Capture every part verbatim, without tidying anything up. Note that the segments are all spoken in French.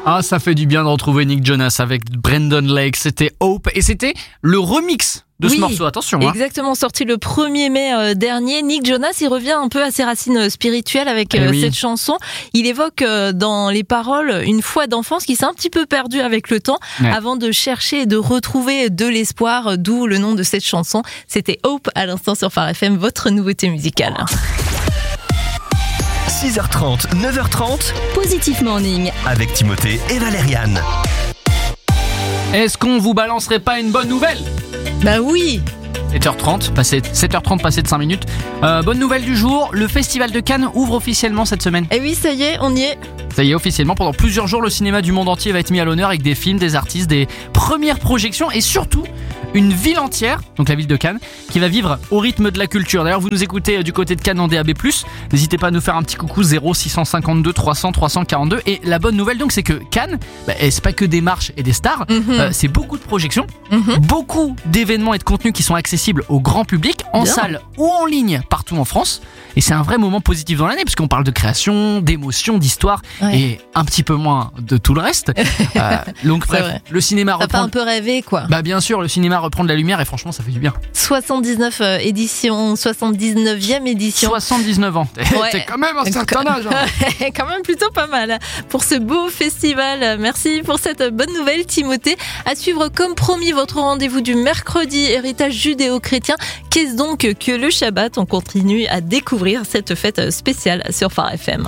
Ah, ça fait du bien de retrouver Nick Jonas avec Brandon Lake. C'était Hope et c'était le remix de oui, ce morceau. Attention. Hein. Exactement, sorti le premier mai euh, dernier. Nick Jonas, il revient un peu à ses racines spirituelles avec euh, oui. cette chanson. Il évoque euh, dans les paroles une foi d'enfance qui s'est un petit peu perdue avec le temps ouais. avant de chercher et de retrouver de l'espoir, d'où le nom de cette chanson. C'était Hope à l'instant sur Phare F M, votre nouveauté musicale. six heures trente, neuf heures trente, Positif Morning avec Timothée et Valériane. Est-ce qu'on vous balancerait pas une bonne nouvelle ? Bah oui. sept heures trente, passé, sept heures trente, passé de cinq minutes. Euh, bonne nouvelle du jour, le Festival de Cannes ouvre officiellement cette semaine. Et oui, ça y est, on y est. Ça y est, officiellement, pendant plusieurs jours, le cinéma du monde entier va être mis à l'honneur avec des films, des artistes, des premières projections et surtout une ville entière, donc la ville de Cannes, qui va vivre au rythme de la culture. D'ailleurs, vous nous écoutez du côté de Cannes en D A B plus, n'hésitez pas à nous faire un petit coucou zéro six cent cinquante-deux trois cents trois cent quarante-deux. Et la bonne nouvelle donc, c'est que Cannes, bah, c'est pas que des marches et des stars, mm-hmm. euh, c'est beaucoup de projections, mm-hmm. beaucoup d'événements et de contenus qui sont accessibles au grand public, en Bien. salle ou en ligne partout en France. Et c'est un vrai moment positif dans l'année, parce qu'on parle de création, d'émotion, d'histoire, ouais. et un petit peu moins de tout le reste. euh, donc bref, vrai. le cinéma ça reprend... fait un peu rêver, quoi. Bah bien sûr, le cinéma reprend de la lumière et franchement, ça fait du bien. soixante-dix-neuf euh, éditions, soixante-dix-neuvième édition. soixante-dix-neuf ans. Ouais. T'es quand même un certain âge. Hein. Quand même plutôt pas mal pour ce beau festival. Merci pour cette bonne nouvelle, Timothée. À suivre comme promis votre rendez-vous du mercredi, héritage judéo-chrétien. Qu'est-ce donc que le Shabbat ? On continue à découvrir cette fête spéciale sur Phare F M.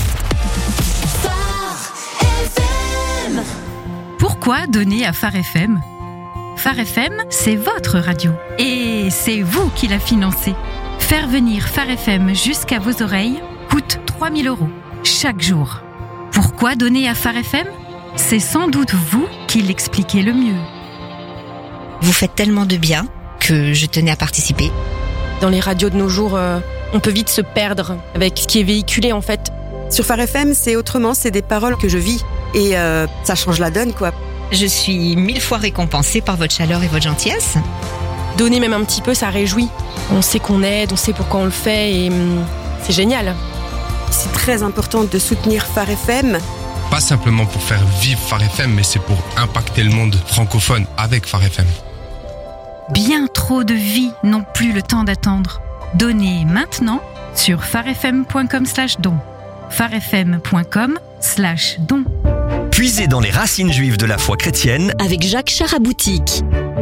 Pourquoi donner à Phare F M ? Phare F M, c'est votre radio. Et c'est vous qui la financez. Faire venir Phare F M jusqu'à vos oreilles coûte trois mille euros chaque jour. Pourquoi donner à Phare F M ? C'est sans doute vous qui l'expliquez le mieux. Vous faites tellement de bien que je tenais à participer. Dans les radios de nos jours, euh, on peut vite se perdre avec ce qui est véhiculé en fait. Sur Phare F M, c'est autrement, c'est des paroles que je vis et euh, ça change la donne, quoi. Je suis mille fois récompensée par votre chaleur et votre gentillesse. Donner même un petit peu, ça réjouit. On sait qu'on aide, on sait pourquoi on le fait et hum, c'est génial. C'est très important de soutenir Phare F M. Pas simplement pour faire vivre Phare F M, mais c'est pour impacter le monde francophone avec Phare F M. Bien trop de vies n'ont plus le temps d'attendre. Donnez maintenant sur pharefm point com slash don. pharefm point com slash don. Puisez dans les racines juives de la foi chrétienne avec Jacques Charaboutique.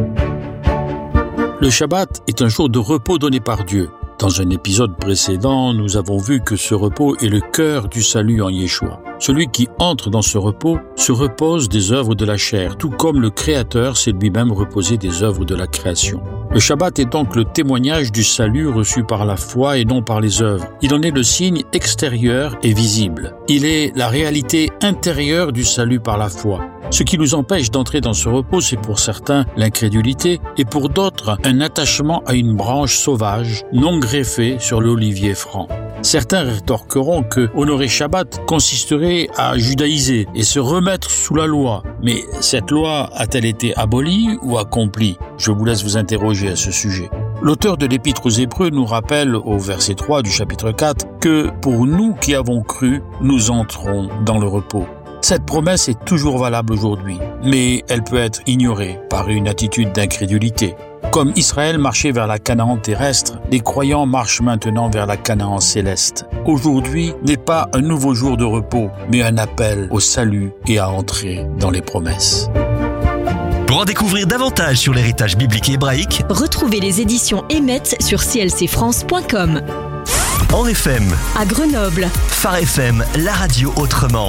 Le Shabbat est un jour de repos donné par Dieu. Dans un épisode précédent, nous avons vu que ce repos est le cœur du salut en Yeshua. Celui qui entre dans ce repos se repose des œuvres de la chair, tout comme le Créateur s'est lui-même reposé des œuvres de la création. Le Shabbat est donc le témoignage du salut reçu par la foi et non par les œuvres. Il en est le signe extérieur et visible. Il est la réalité intérieure du salut par la foi. Ce qui nous empêche d'entrer dans ce repos, c'est pour certains l'incrédulité et pour d'autres un attachement à une branche sauvage, non greffée sur l'olivier franc. Certains rétorqueront que honorer Shabbat consisterait à judaïser et se remettre sous la loi. Mais cette loi a-t-elle été abolie ou accomplie ? Je vous laisse vous interroger à ce sujet. L'auteur de l'Épître aux Hébreux nous rappelle au verset trois du chapitre quatre que pour nous qui avons cru, nous entrons dans le repos. Cette promesse est toujours valable aujourd'hui, mais elle peut être ignorée par une attitude d'incrédulité. Comme Israël marchait vers la Canaan terrestre, les croyants marchent maintenant vers la Canaan céleste. Aujourd'hui n'est pas un nouveau jour de repos, mais un appel au salut et à entrer dans les promesses. Pour en découvrir davantage sur l'héritage biblique et hébraïque, retrouvez les éditions Emet sur c l c france point com. En F M, à Grenoble, Phare F M, la radio autrement.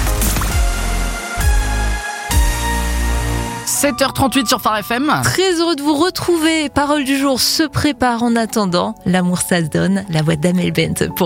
sept heures trente-huit sur Phare F M. Très heureux de vous retrouver. Parole du jour se prépare en attendant. L'amour ça se donne. La voix d'Amel Bent pour